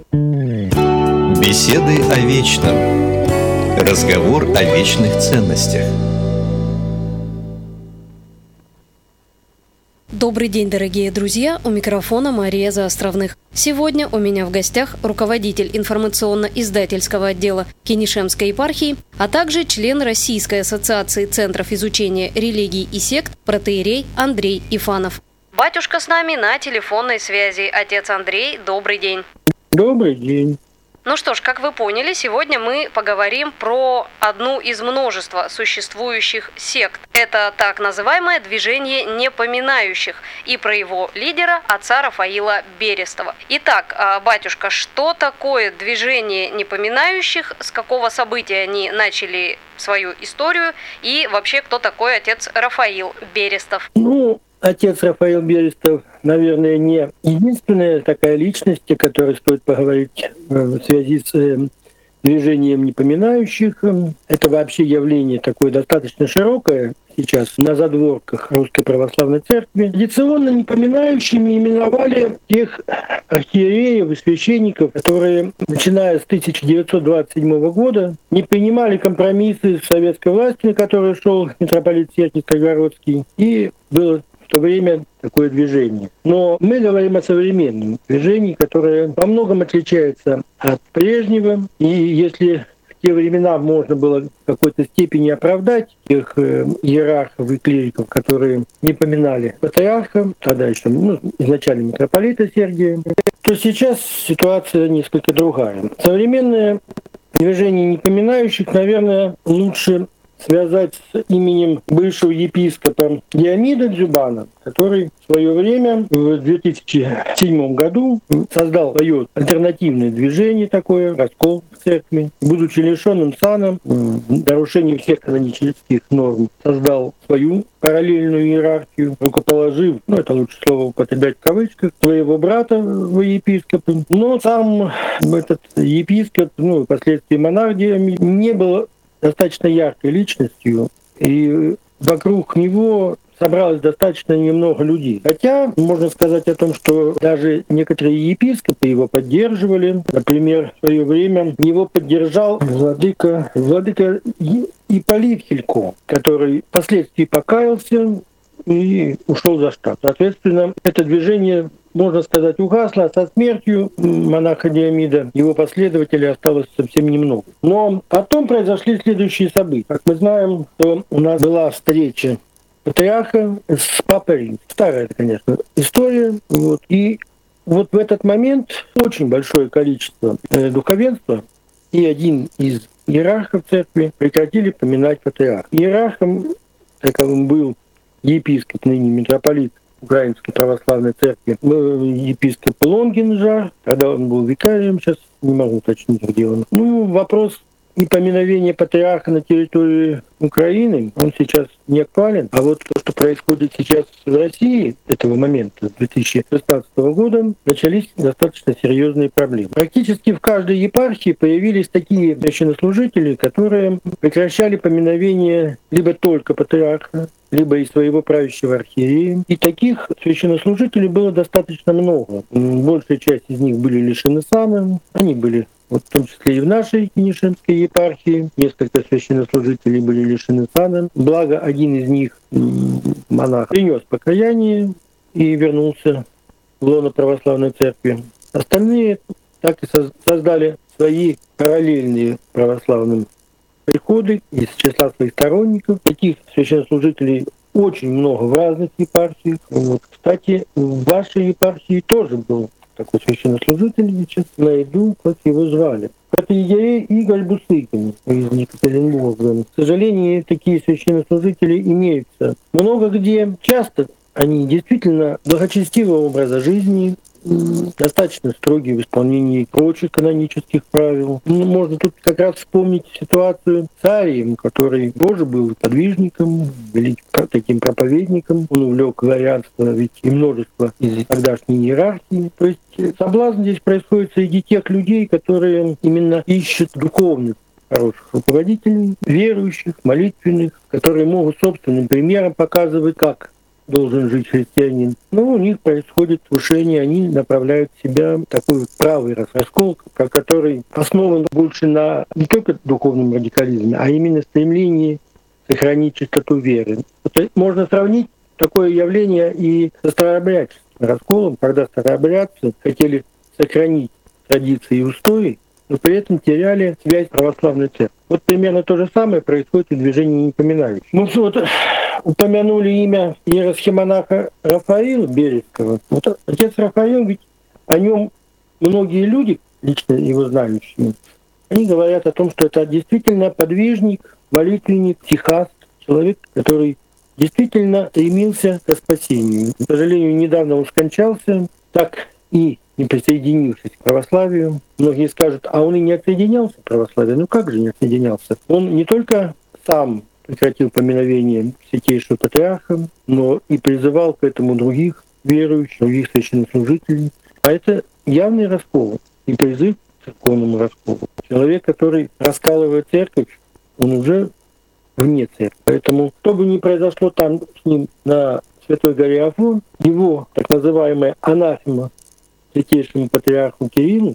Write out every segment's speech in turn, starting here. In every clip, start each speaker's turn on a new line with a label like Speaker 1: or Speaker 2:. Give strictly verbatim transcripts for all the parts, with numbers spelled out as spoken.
Speaker 1: Беседы о вечном. Разговор о вечных ценностях.
Speaker 2: Добрый день, дорогие друзья! У микрофона Мария Заостровных. Сегодня у меня в гостях руководитель информационно-издательского отдела Кенишемской епархии, а также член Российской ассоциации центров изучения религий и сект протоиерей Андрей Ифанов. Батюшка с нами на телефонной связи. Отец Андрей, добрый день.
Speaker 3: Добрый день.
Speaker 2: Ну что ж, как вы поняли, сегодня мы поговорим про одну из множества существующих сект. Это так называемое движение непоминающих и про его лидера, отца Рафаила Берестова. Итак, батюшка, что такое движение непоминающих, с какого события они начали свою историю и вообще кто такой отец Рафаил Берестов?
Speaker 3: Ну, отец Рафаил Берестов, наверное, не единственная такая личность, о которой стоит поговорить в связи с движением непоминающих. Это вообще явление такое достаточно широкое сейчас на задворках Русской Православной Церкви. Традиционно непоминающими именовали тех архиереев и священников, которые, начиная с тысяча девятьсот двадцать седьмого года, не принимали компромиссы с советской властью, на которую шел митрополит Сергий Строгородский, и было в то время такое движение. Но мы говорим о современном движении, которое во многом отличается от прежнего. И если в те времена можно было в какой-то степени оправдать тех иерархов и клириков, которые не поминали патриарха, тогда еще ну, изначально митрополита Сергия, то сейчас ситуация несколько другая. Современное движение непоминающих, наверное, лучше связать с именем бывшего епископа Диомида Дзюбана, который в свое время, в две тысячи седьмом году, создал свое альтернативное движение такое, раскол в церкви. Будучи лишенным сана, нарушением всех канонических норм, создал свою параллельную иерархию, рукоположив, ну это лучше слово употреблять в кавычках, своего брата во епископы. Но сам этот епископ, ну впоследствии монарх Диомид, не был достаточно яркой личностью, и вокруг него собралось достаточно немного людей. Хотя можно сказать о том, что даже некоторые епископы его поддерживали. Например, в свое время его поддержал владыка, владыка Ипполит Хилько, который впоследствии покаялся и ушел за штат. Соответственно, это движение, можно сказать, угасло, а со смертью монаха Диомида его последователей осталось совсем немного. Но потом произошли следующие события. Как мы знаем, то у нас была встреча патриарха с папой Римским. Старая, конечно, история. Вот. И вот в этот момент очень большое количество духовенства и один из иерархов церкви прекратили поминать патриарха. Иерархом таковым был епископ, ныне митрополит Украинской Православной Церкви, был епископ Лонгин Жар, когда он был викарием, сейчас не могу уточнить, где он. Ну, вопрос непоминовения патриарха на территории Украины, он сейчас не актуален. А вот то, что происходит сейчас в России, этого момента, с две тысячи шестнадцатого года, начались достаточно серьезные проблемы. Практически в каждой епархии появились такие священнослужители, которые прекращали поминовение либо только патриарха, либо из своего правящего архиерея. И таких священнослужителей было достаточно много. Большая часть из них были лишены сана, они были вот в том числе и в нашей Кенишемской епархии. Несколько священнослужителей были лишены сана. Благо, один из них, монах, принес покаяние и вернулся в лоно православной церкви. Остальные так и создали свои параллельные православным приходы из числа своих сторонников. Таких священнослужителей очень много в разных епархиях. Вот. Кстати, в вашей епархии тоже был такой священнослужитель, сейчас найду, как его звали. Протоиерей Игорь Бусыкин из Екатеринбурга. К сожалению, такие священнослужители имеются много где. Часто они действительно благочестивого образа жизни, достаточно строгие в исполнении прочих канонических правил. Можно тут как раз вспомнить ситуацию с Арием, который тоже был подвижником, великим таким проповедником. Он увлек дворянство, ведь и множество из тогдашней иерархии. То есть соблазн здесь происходит среди тех людей, которые именно ищут духовных хороших руководителей, верующих, молитвенных, которые могут собственным примером показывать, как должен жить христианин. Но у них происходит слушание, они направляют себя в такой правый раскол, который основан больше на не только духовном радикализме, а именно стремлении сохранить чистоту веры. Это можно сравнить такое явление и со старообрядческим расколом, когда старообрядцы хотели сохранить традиции и устои, но при этом теряли связь с православной церковью. Вот примерно то же самое происходит и в движении непоминающих. Мы вот упомянули имя иеросхимонаха Рафаила Бережского. Вот отец Рафаил, ведь о нем многие люди, лично его знающие, они говорят о том, что это действительно подвижник, молитвенник, сихаст, человек, который действительно стремился к спасению. К сожалению, недавно он скончался, так и не присоединившись к православию. Многие скажут, а он и не отсоединялся к православию. Ну как же не отсоединялся? Он не только сам прекратил поминовение святейшего патриарха, но и призывал к этому других верующих, других священнослужителей. А это явный раскол и призыв к церковному расколу. Человек, который раскалывает церковь, он уже вне церкви. Поэтому, что бы ни произошло там с ним на Святой горе Афон, его так называемая анафема святейшему патриарху Кириллу,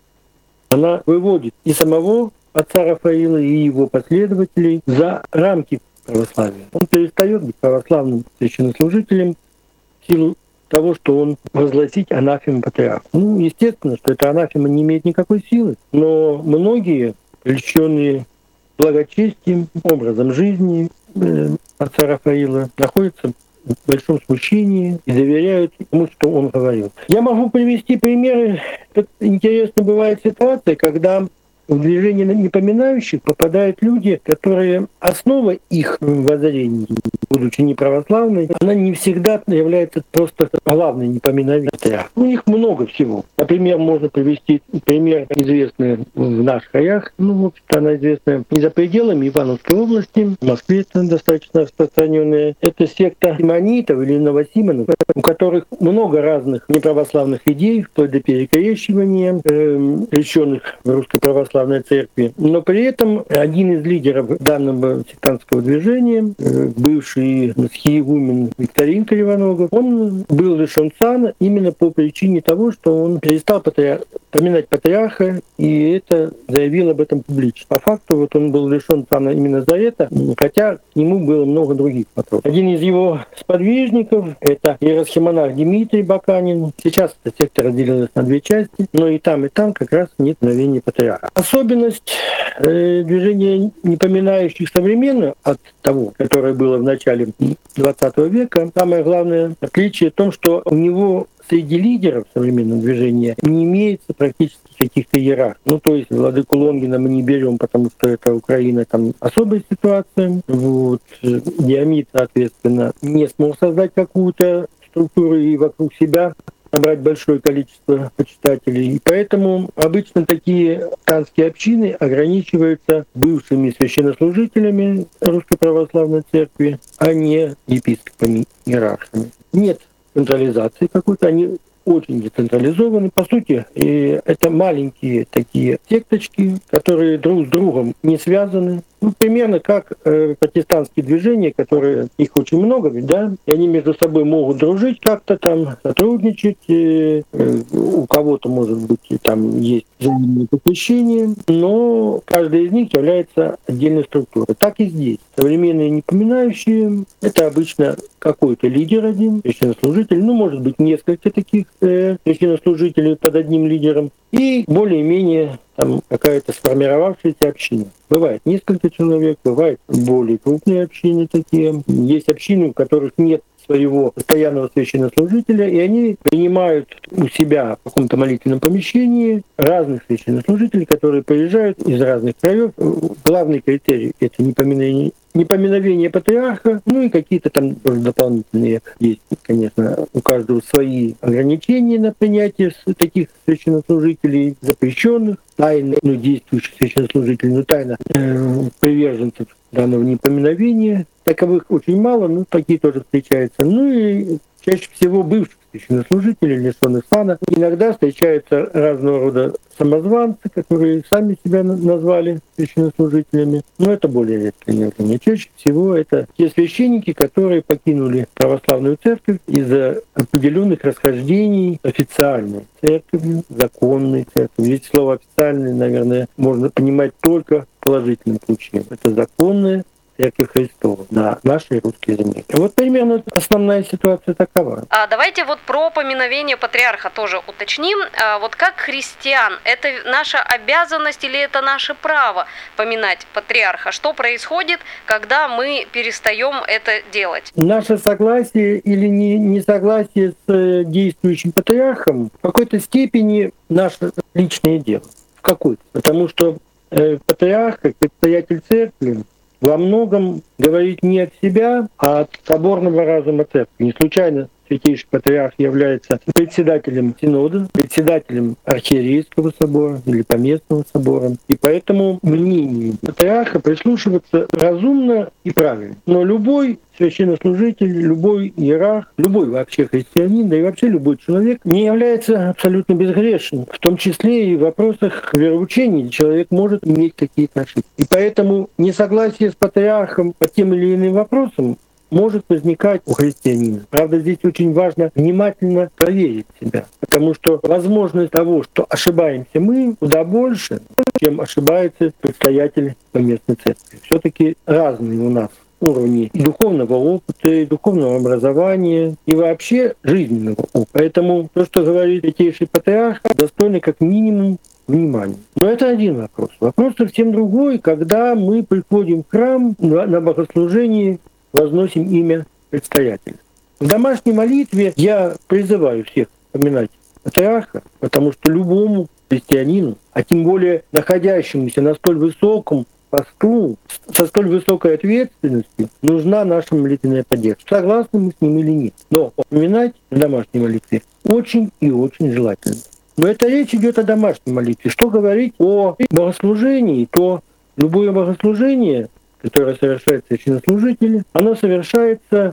Speaker 3: она выводит и самого отца Рафаила, и его последователей за рамки православия. Он перестает быть православным священнослужителем в силу того, что он возгласить анафему патриарху. Ну, естественно, что эта анафема не имеет никакой силы, но многие, прельщенные благочестием, образом жизни э, отца Рафаила, находятся в большом смущении и доверяют тому, что он говорил. Я могу привести примеры. Тут интересно бывает ситуация, когда в движение непоминающих попадают люди, которые основа их воззрений, будучи неправославной, она не всегда является просто главной непоминающей. У них много всего. Например, можно привести пример, известный в наших краях, ну, в общем-то, она известна и за пределами Ивановской области, в Москве это достаточно распространенная. Это секта симонитов или новосимонов, у которых много разных неправославных идей, вплоть до перекрещивания, э, крещенных в русской православной церкви. Но при этом один из лидеров данного сектантского движения, бывший схиегумен Викторин Кривоногов, он был лишен сана именно по причине того, что он перестал патриар... поминать патриарха, и это заявил об этом публично. По факту вот он был лишен сана именно за это, хотя к нему было много других вопросов. Один из его сподвижников — это иеросхимонах Дмитрий Баканин. Сейчас эта секта разделилась на две части, но и там, и там как раз нет мгновения патриарха. Особенность э, движения непоминающих современно от того, которое было в начале двадцатого века, самое главное отличие в том, что у него среди лидеров современного движения не имеется практически каких-то иерархий. Ну, то есть владыку Лонгина мы не берем, потому что это Украина, там особая ситуация. Вот. Диамид, соответственно, не смог создать какую-то структуру и вокруг себя набрать большое количество почитателей. И поэтому обычно такие христианские общины ограничиваются бывшими священнослужителями Русской Православной Церкви, а не епископами, иерархами. Нет централизации какой-то, они очень децентрализованы. По сути, и это маленькие такие секточки, которые друг с другом не связаны. Ну, примерно как э, протестантские движения, которые, их очень много, ведь, да, и они между собой могут дружить как-то там, сотрудничать. Э, э, у кого-то, может быть, и там есть взаимное посвящение, но каждая из них является отдельной структурой. Так и здесь. Современные непоминающие — это обычно какой-то лидер один, священнослужитель, ну, может быть, несколько таких э, священнослужителей под одним лидером, и более-менее там какая-то сформировавшаяся община. Бывает несколько человек, бывают более крупные общины такие. Есть общины, у которых нет своего постоянного священнослужителя, и они принимают у себя в каком-то молитвенном помещении разных священнослужителей, которые приезжают из разных краев. Главный критерий — это непоминовение, непоминовение патриарха, ну и какие-то там тоже дополнительные есть, конечно, у каждого свои ограничения на принятие таких священнослужителей, запрещенных, тайно, ну, действующих священнослужителей, ну, тайно э, приверженцев данного непоминовения. Таковых очень мало, но такие тоже встречаются. Ну и чаще всего бывших священнослужителей, лишенных сана. Иногда встречаются разного рода самозванцы, которые сами себя назвали священнослужителями. Но это более редкое явление. Чаще всего это те священники, которые покинули православную церковь из-за определенных расхождений официальной церковью, законной церковью. Здесь слово «официальный», наверное, можно понимать только в положительном ключе. Это законная Церковь Христова на нашей русской земле. Вот примерно основная ситуация такова.
Speaker 2: А давайте вот про поминовение патриарха тоже уточним. А вот как христиан, это наша обязанность или это наше право поминать патриарха? Что происходит, когда мы перестаем это делать?
Speaker 3: Наше согласие или не, несогласие с действующим патриархом в какой-то степени наше личное дело. В какой-то. Потому что э, патриарх, как предстоятель церкви, во многом говорит не от себя, а от соборного разума церкви. Не случайно Святейший Патриарх является председателем Синода, председателем Архиерейского собора или Поместного собора. И поэтому мнению Патриарха прислушиваться разумно и правильно. Но любой священнослужитель, любой иерарх, любой вообще христианин, да и вообще любой человек не является абсолютно безгрешным. В том числе и в вопросах вероучения человек может иметь какие-то ошибки. И поэтому несогласие с Патриархом по тем или иным вопросам может возникать у христианина. Правда, здесь очень важно внимательно проверить себя, потому что возможность того, что ошибаемся мы, куда больше, чем ошибаются предстоятели поместной церкви. Все-таки разные у нас уровни и духовного опыта, и духовного образования, и вообще жизненного опыта. Поэтому то, что говорит Святейший Патриарх, достойно как минимум внимания. Но это один вопрос. Вопрос совсем другой, когда мы приходим в храм на, на богослужении, возносим имя предстоятеля. В домашней молитве я призываю всех вспоминать патриарха, потому что любому христианину, а тем более находящемуся на столь высоком посту, со столь высокой ответственностью, нужна наша молитвенная поддержка. Согласны мы с ним или нет. Но упоминать в домашней молитве очень и очень желательно. Но это речь идет о домашней молитве. Что говорить о богослужении, то любое богослужение, которое совершает священнослужитель, оно совершается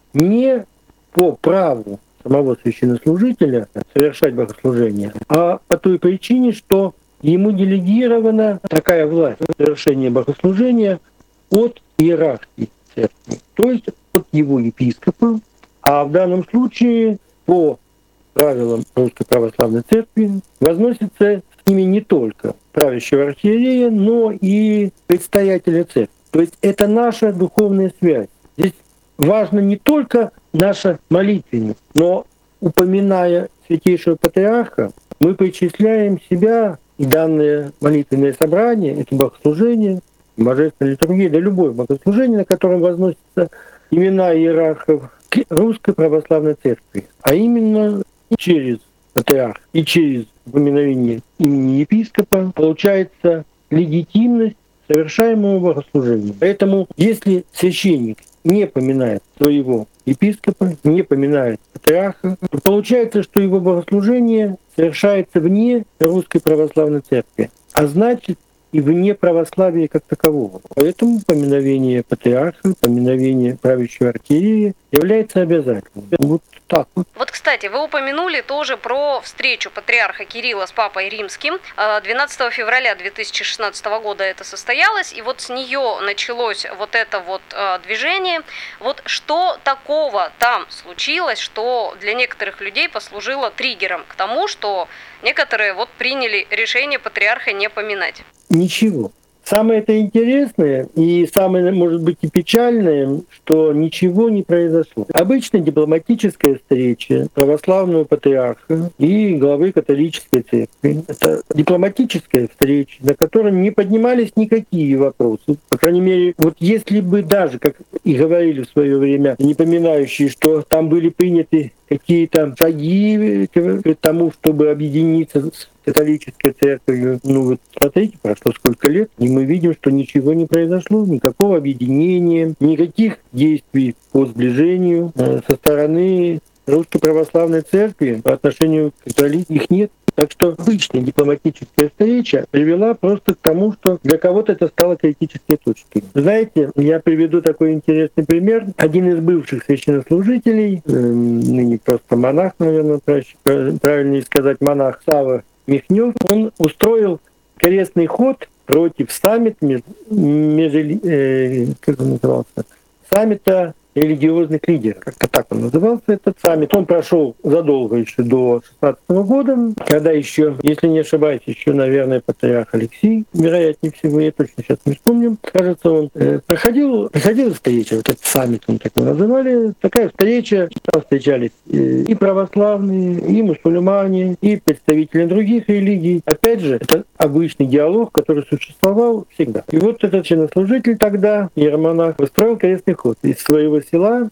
Speaker 3: не по праву самого священнослужителя совершать богослужение, а по той причине, что ему делегирована такая власть совершения богослужения от иерархии церкви, то есть от его епископа, а в данном случае по правилам Русской Православной Церкви возносится с ними не только правящего архиерея, но и предстоятеля церкви. То есть это наша духовная связь. Здесь важно не только наша молитвенность, но упоминая Святейшего Патриарха, мы причисляем себя и данное молитвенное собрание, это богослужение, божественная литургия, да любое богослужение, на котором возносятся имена иерархов, к Русской Православной Церкви, а именно через патриарх и через упоминовение имени епископа получается легитимность совершаемого богослужения. Поэтому, если священник не поминает своего епископа, не поминает патриарха, то получается, что его богослужение совершается вне Русской Православной Церкви, а значит и вне православия как такового. Поэтому поминовение патриарха, поминовение правящего архиерея является обязательным. Вот так вот.
Speaker 2: Вот, кстати, вы упомянули тоже про встречу патриарха Кирилла с папой римским. двенадцатого февраля две тысячи шестнадцатого года это состоялось, и вот с нее началось вот это вот движение. Вот что такого там случилось, что для некоторых людей послужило триггером к тому, что некоторые вот приняли решение патриарха не поминать?
Speaker 3: Ничего. Самое это интересное и самое, может быть, и печальное, что ничего не произошло. Обычно дипломатическая встреча православного патриарха и главы католической церкви — это дипломатическая встреча, на которой не поднимались никакие вопросы. По крайней мере, вот если бы даже, как и говорили в свое время, не поминающие, что там были приняты какие-то шаги к тому, чтобы объединиться с католической церковью. Ну вот смотрите, прошло сколько лет, и мы видим, что ничего не произошло, никакого объединения, никаких действий по сближению со стороны Русской Православной Церкви по отношению к католикам их нет. Так что обычная дипломатическая встреча привела просто к тому, что для кого-то это стало критической точкой. Знаете, я приведу такой интересный пример. Один из бывших священнослужителей, э, ныне просто монах, наверное, правильнее сказать, монах Сава Михнев, он устроил крестный ход против саммита, меж, меж, э, как он назывался, саммита религиозных лидеров. Как-то так он назывался, этот саммит. Он прошел задолго еще до шестнадцатого года, когда еще, если не ошибаюсь, еще, наверное, патриарх Алексий, вероятнее всего, я точно сейчас не вспомню, кажется, он э, проходил, проходила встреча, вот этот саммит, он так его называли, такая встреча, там встречались э, и православные, и мусульмане, и представители других религий. Опять же, это обычный диалог, который существовал всегда. И вот этот священнослужитель тогда, иеромонах, устроил крестный ход из своего села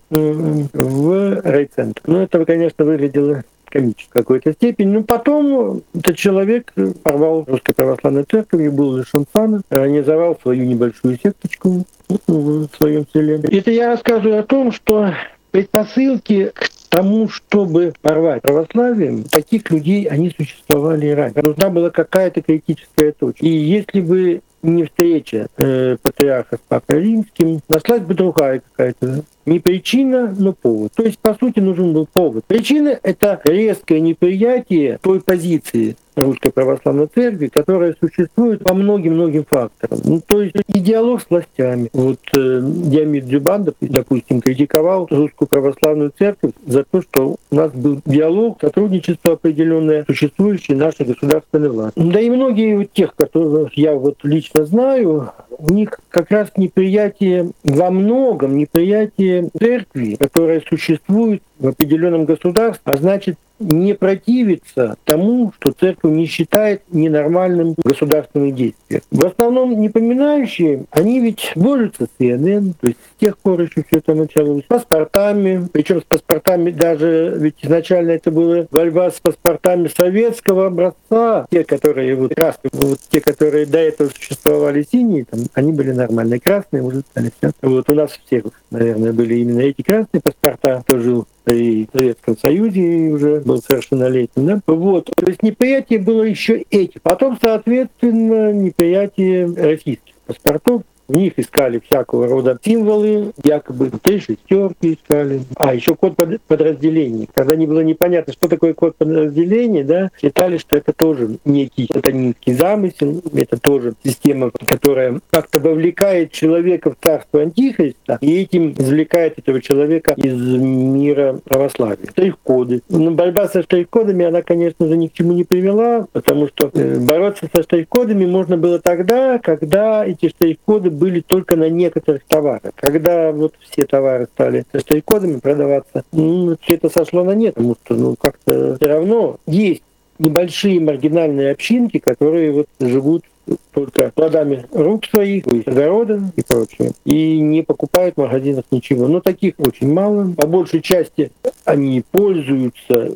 Speaker 3: в райцентр. Ну, это, конечно, выглядело комично в какой-то степени. Но потом этот человек порвал Русской Православной Церковь, был лишен сана, организовал свою небольшую секточку в своем селе. Это я рассказываю о том, что предпосылки к тому, чтобы порвать православие, таких людей, они существовали и раньше. Нужна была какая-то критическая точка. И если бы не встреча э, патриарха с Папой Римским, нашлась бы другая какая-то. Не причина, но повод. То есть, по сути, нужен был повод. Причина — это резкое неприятие той позиции Русской Православной Церкви, которая существует по многим-многим факторам. Ну, то есть и диалог с властями. Вот э, Диомид Дзюбан, допустим, критиковал Русскую Православную Церковь за то, что у нас был диалог, сотрудничество определенное, существующее нашей государственной власти. Да и многие вот тех, которых я вот лично знаю, у них как раз неприятие, во многом неприятие церкви, которая существует в определенном государстве, а значит, не противится тому, что церковь не считает ненормальным государственным действием. В основном непоминающие, они ведь борются с И Н Н, то есть с тех пор еще все это началось, с паспортами, причем с паспортами даже, ведь изначально это была борьба с паспортами советского образца, те, которые вот красные, вот те, которые до этого существовали синие, там, они были нормальные, красные уже стали все. Вот у нас всех, наверное, были именно эти красные паспорта, кто жил при Советском Союзе и уже был совершеннолетним. Да? Вот. То есть неприятие было еще эти. Потом, соответственно, неприятие российских паспортов. В них искали всякого рода символы, якобы три шестерки искали. А еще код подразделений. Когда не было непонятно, что такое код подразделений, да, считали, что это тоже некий сатанинский замысел, это тоже система, которая как-то вовлекает человека в царство Антихриста и этим извлекает этого человека из мира православия. Штрих-коды. Но борьба со штрих-кодами, она, конечно же, ни к чему не привела, потому что бороться со штрих-кодами можно было тогда, когда эти штрих-коды были только на некоторых товарах. Когда вот все товары стали со штрих-кодами продаваться, ну, все это сошло на нет, потому что ну, как-то все равно есть небольшие маргинальные общинки, которые вот живут только плодами рук своих, то есть огорода и прочее, и не покупают в магазинах ничего. Но таких очень мало. По большей части они пользуются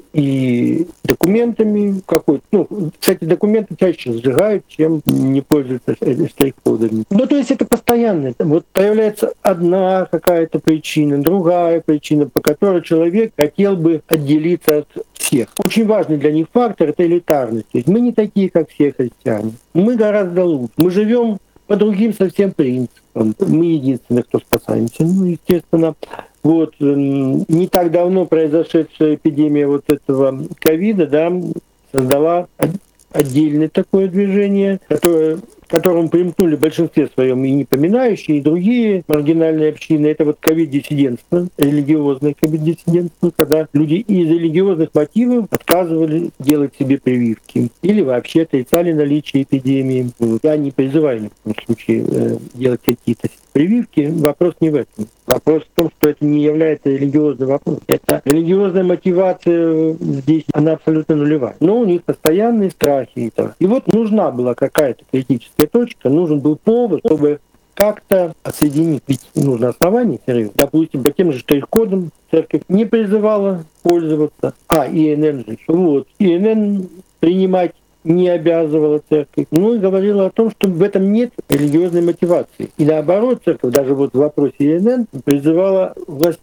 Speaker 3: и документами какой-то. Ну, кстати, документы чаще сжигают, чем не пользуются штрих-кодами. Ну, то есть это постоянно. Вот появляется одна какая-то причина, другая причина, по которой человек хотел бы отделиться от всех. Очень важный для них фактор — это элитарность. То есть мы не такие, как все христиане. Мы гораздо лучше. Мы живем по другим совсем принципам. Мы единственные, кто спасаемся. Ну, естественно, вот не так давно произошедшая эпидемия вот этого ковида, да, создала отдельное такое движение, которое которому примкнули в большинстве своем и непоминающие, и другие маргинальные общины. Это вот ковид-диссидентство, религиозное ковид-диссидентство, когда люди из религиозных мотивов отказывали делать себе прививки или вообще отрицали наличие эпидемии. Я не призываю ни в коем случае делать какие-то прививки. Вопрос не в этом. Вопрос в том, что это не является религиозным вопросом. Это религиозная мотивация здесь, она абсолютно нулевая. Но у них постоянные страхи. И вот нужна была какая-то критическая точка, нужен был повод, чтобы как-то отсоединить. Ведь нужно основание, серьезно. Допустим, по тем же штрих-кодам церковь не призывала пользоваться, а И Н Н же. Вот. И Н Н принимать не обязывала церковь. Ну и говорила о том, что в этом нет религиозной мотивации. И наоборот, церковь даже вот в вопросе И Н Н призывала власть